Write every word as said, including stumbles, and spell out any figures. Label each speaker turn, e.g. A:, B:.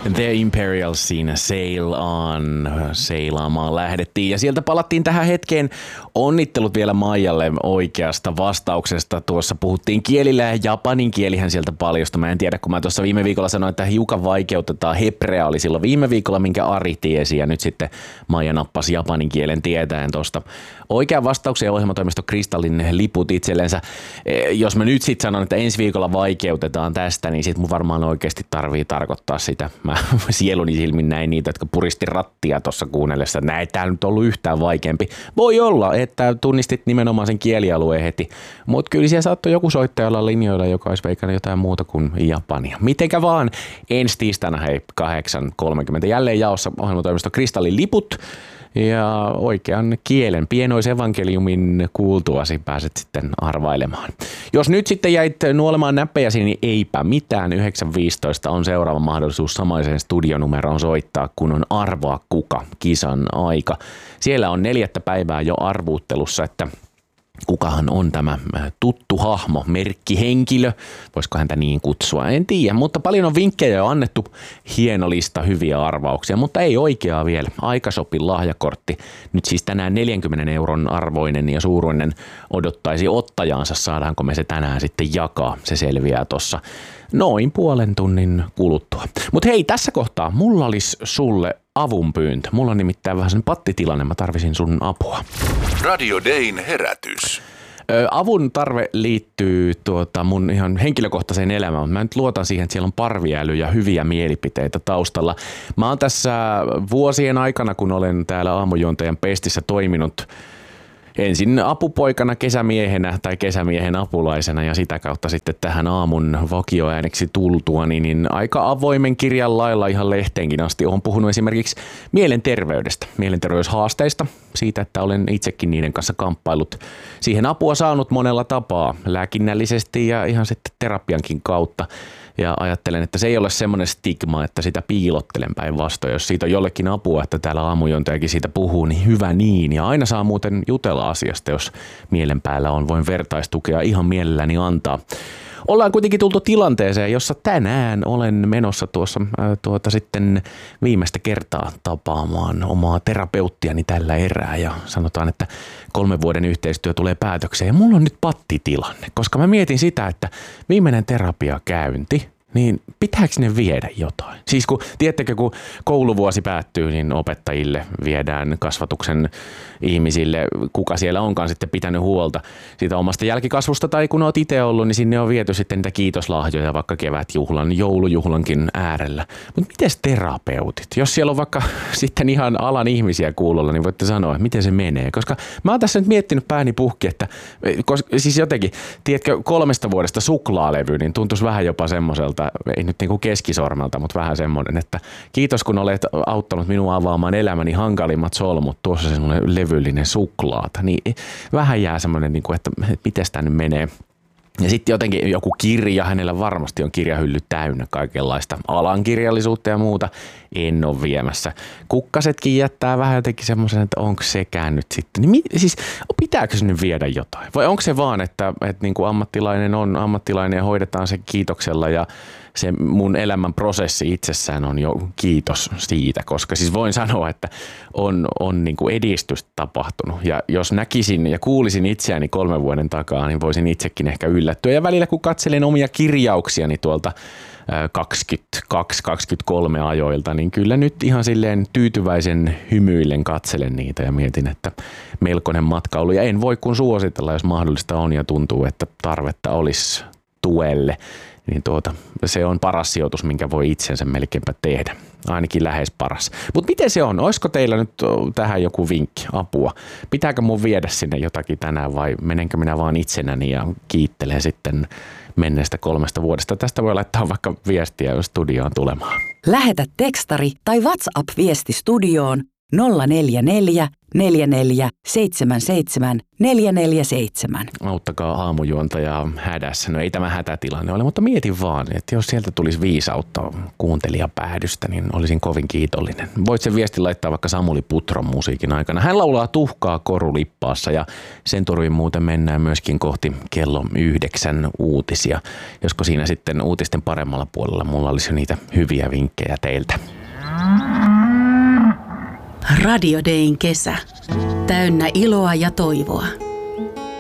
A: The Imperial siinä Sail On, seilaamaan lähdettiin ja sieltä palattiin tähän hetkeen. Onnittelut vielä Maijalle oikeasta vastauksesta. Tuossa puhuttiin kielillä ja japanin kielihän sieltä paljosta. Mä en tiedä, kun mä tuossa viime viikolla sanoin, että hiukan vaikeutetaan. Hebrea oli silloin viime viikolla, minkä Ari tiesi ja nyt sitten Maija nappasi japanin kielen tietäen tuosta. Oikean vastauksen ohjelmatoimisto Kristallin liput itsellensä. Jos mä nyt sitten sanon, että ensi viikolla vaikeutetaan tästä, niin sit mun varmaan oikeasti tarvii tarkoittaa sitä. Mä sieluni silmin näin niitä, jotka puristi rattia tuossa kuunnellessa. Näin tää nyt ollut yhtään vaikeampi. Voi olla, että tunnistit nimenomaan sen kielialueen heti. Mutta kyllä siellä saattoi joku soittaja olla linjoilla, joka olisi veikannut jotain muuta kuin japania. Mitenkä vaan ensi tiistaina hei kahdeksan kolmekymmentä jälleen jaossa ohjelmatoimisto Kristallin liput. Ja oikean kielen, pienoisevankeliumin kuultuasi pääset sitten arvailemaan. Jos nyt sitten jäit nuolemaan näppejäsi, niin eipä mitään. yhdeksän viisitoista on seuraava mahdollisuus samaiseen studionumeroon soittaa, kun on Arvaa kuka kisan aika. Siellä on neljättä päivää jo arvuuttelussa, että kukahan on tämä tuttu hahmo, merkkihenkilö, voisiko häntä niin kutsua, en tiedä, mutta paljon on vinkkejä jo annettu, hieno lista hyviä arvauksia, mutta ei oikeaa vielä. Aikasopin lahjakortti, nyt siis tänään neljänkymmenen euron arvoinen ja suuruinen odottaisi ottajaansa, saadaanko me se tänään sitten jakaa, se selviää tuossa noin puolen tunnin kuluttua. Mutta hei, tässä kohtaa mulla olisi sulle avunpyyntö. Mulla on nimittäin vähän sen pattitilanne, mä tarvisin sun apua.
B: Radio Dayn herätys.
A: Ö, avun tarve liittyy tuota mun ihan henkilökohtaiseen elämään, mutta mä nyt luotan siihen, että siellä on parviäly ja hyviä mielipiteitä taustalla. Mä oon tässä vuosien aikana, kun olen täällä aamujuontajan pestissä toiminut, ensin apupoikana, kesämiehenä tai kesämiehen apulaisena ja sitä kautta sitten tähän aamun vakioääneksi tultua, niin, niin aika avoimen kirjan lailla ihan lehteenkin asti olen puhunut esimerkiksi mielenterveydestä, mielenterveyshaasteista, siitä, että olen itsekin niiden kanssa kamppailut. Siihen apua saanut monella tapaa, lääkinnällisesti ja ihan sitten terapiankin kautta. Ja ajattelen, että se ei ole semmoinen stigma, että sitä piilottelen päinvastoin. Jos siitä on jollekin apua, että täällä aamujontajakin siitä puhuu, niin hyvä niin. Ja aina saa muuten jutella asiasta, jos mielen päällä on. Voin vertaistukea ihan mielelläni antaa. Ollaan kuitenkin tultu tilanteeseen, jossa tänään olen menossa tuossa äh, tuota sitten viimeistä kertaa tapaamaan omaa terapeuttiani tällä erää ja sanotaan, että kolmen vuoden yhteistyö tulee päätökseen ja mulla on nyt pattitilanne, koska mä mietin sitä, että viimeinen terapiakäynti, niin pitääkö ne viedä jotain? Siis kun, tiedättekö, kun kouluvuosi päättyy, niin opettajille viedään kasvatuksen ihmisille, kuka siellä onkaan sitten pitänyt huolta siitä omasta jälkikasvusta, tai kun olet itse ollut, niin sinne on viety sitten niitä kiitoslahjoja vaikka kevätjuhlan, joulujuhlankin äärellä. Mutta miten terapeutit? Jos siellä on vaikka sitten ihan alan ihmisiä kuulolla, niin voitte sanoa, että miten se menee. Koska mä oon tässä nyt miettinyt pääni puhki, että koska, siis jotenkin, tiedätkö, kolmesta vuodesta suklaalevy, niin tuntuisi vähän jopa semmoiselta, ei nyt niin kuin keskisormelta, mutta vähän semmoinen, että kiitos kun olet auttanut minua avaamaan elämäni hankalimmat solmut, tuossa semmoinen levyllinen suklaata, niin vähän jää semmoinen, niin kuin, että miten tämä nyt menee. Ja sitten jotenkin joku kirja, hänellä varmasti on kirjahylly täynnä kaikenlaista alankirjallisuutta ja muuta, en ole viemässä. Kukkasetkin jättää vähän jotenkin semmoisen, että onko sekään nyt sitten. Niin, siis pitääkö se nyt viedä jotain? Vai onko se vaan, että, että niin kuin ammattilainen on ammattilainen ja hoidetaan se kiitoksella ja se mun elämän prosessi itsessään on jo kiitos siitä, koska siis voin sanoa, että on, on niin kuin edistystä tapahtunut. Ja jos näkisin ja kuulisin itseäni kolmen vuoden takaa, niin voisin itsekin ehkä yllättyä. Ja välillä kun katselen omia kirjauksiani tuolta kaksikymmentäkaksi kaksikymmentäkolme ajoilta, niin kyllä nyt ihan silleen tyytyväisen hymyillen katselen niitä ja mietin, että melkoinen matkailu. Ja en voi kun suositella, jos mahdollista on ja tuntuu, että tarvetta olisi tuelle. Niin tuota, se on paras sijoitus, minkä voi itsensä melkeinpä tehdä. Ainakin lähes paras. Mutta miten se on? Olisiko teillä nyt tähän joku vinkki, apua? Pitääkö mun viedä sinne jotakin tänään vai menenkö minä vaan itsenäni ja kiittelen sitten menneestä kolmesta vuodesta? Tästä voi laittaa vaikka viestiä, jos studioon tulemaan.
C: Lähetä tekstari tai WhatsApp-viesti studioon nolla neljä neljä neljä neljä seitsemän seitsemän neljä neljä seitsemän.
A: Auttakaa aamujuontajaa hädässä. No ei tämä hätätilanne ole, mutta mietin vaan, että jos sieltä tulisi viisautta kuuntelijapäädystä, niin olisin kovin kiitollinen. Voit sen viestin laittaa vaikka Samuli Putron musiikin aikana. Hän laulaa Tuhkaa korulippaassa ja sen turvin muuten mennään myöskin kohti kello yhdeksän uutisia. Josko siinä sitten uutisten paremmalla puolella mulla olisi jo niitä hyviä vinkkejä teiltä.
C: Radio Dayn kesä. Täynnä iloa ja toivoa.